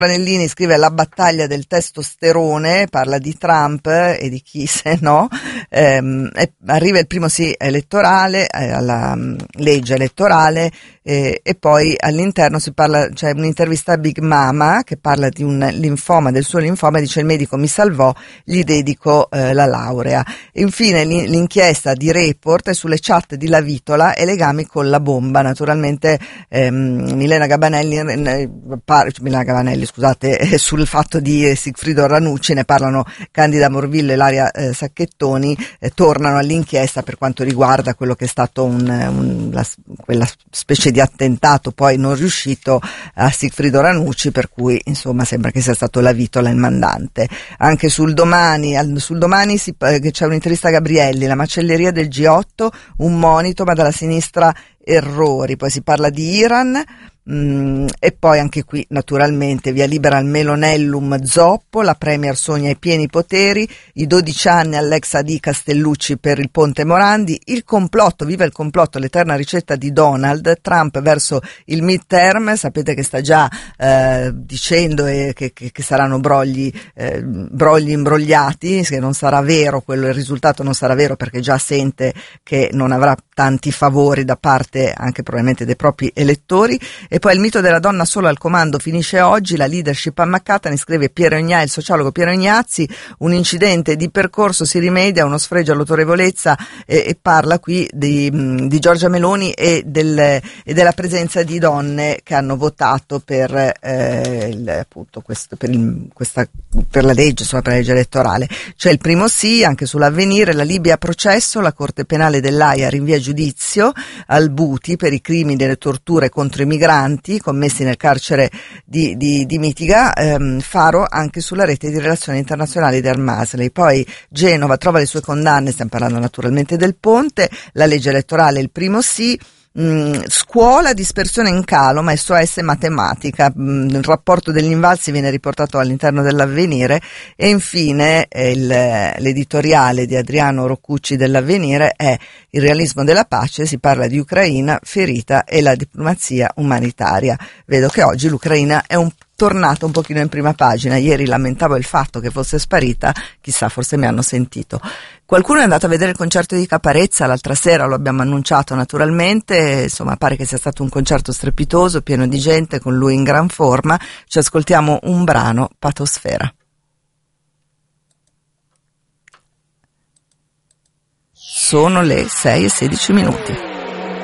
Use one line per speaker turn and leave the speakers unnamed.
Panellini scrive la battaglia del testosterone, parla di Trump e di chi se no, arriva il primo sì elettorale, alla legge elettorale, e poi all'interno si parla, c'è un'intervista a Big Mama che parla di un linfoma, del suo linfoma, dice il medico mi salvò, gli dedico la laurea. E infine l'inchiesta di Report sulle chat di Lavitola e legami con la bomba, naturalmente Milena Gabanelli, scusate, sul fatto di Sigfrido Ranucci ne parlano Candida Morvillo e Ilaria Sacchettoni, tornano all'inchiesta per quanto riguarda quello che è stato quella specie di attentato poi non riuscito a Sigfrido Ranucci, per cui insomma sembra che sia stato Lavitola il mandante. Anche sul Domani che c'è un'intervista a Gabrielli, la macelleria del G8, un monito ma dalla sinistra errori, poi si parla di Iran. E poi anche qui naturalmente via libera al Melonellum Zoppo, la Premier sogna i pieni poteri, i 12 anni all'ex AD Castellucci per il ponte Morandi, il complotto, viva il complotto, l'eterna ricetta di Donald Trump verso il midterm, sapete che sta già dicendo che saranno brogli imbrogliati, che non sarà vero il risultato non sarà vero perché già sente che non avrà tanti favori da parte anche probabilmente dei propri elettori. E poi il mito della donna solo al comando finisce oggi, la leadership ammaccata, ne scrive il sociologo Piero Ignazzi, un incidente di percorso si rimedia, uno sfregio all'autorevolezza, e parla qui di Giorgia Meloni e della presenza di donne che hanno votato per la legge, per la legge elettorale. C'è il primo sì, anche sull'Avvenire, la Libia a processo, la Corte Penale dell'Aia rinvia giudizio al Buti per i crimini e le torture contro i migranti commessi nel carcere di Mitiga, Faro anche sulla rete di relazioni internazionali del Masley. Poi Genova trova le sue condanne, stiamo parlando naturalmente del ponte, la legge elettorale il primo sì, scuola dispersione in calo ma SOS matematica, il rapporto degli invalsi viene riportato all'interno dell'Avvenire. E infine l'editoriale di Adriano Roccucci dell'Avvenire è il realismo della pace, si parla di Ucraina ferita e la diplomazia umanitaria. Vedo che oggi l'Ucraina è tornata un pochino in prima pagina, ieri lamentavo il fatto che fosse sparita, chissà, forse mi hanno sentito. Qualcuno è andato a vedere il concerto di Caparezza l'altra sera, lo abbiamo annunciato naturalmente, insomma pare che sia stato un concerto strepitoso, pieno di gente, con lui in gran forma. Ci ascoltiamo un brano, Patosfera. Sono le 6:16.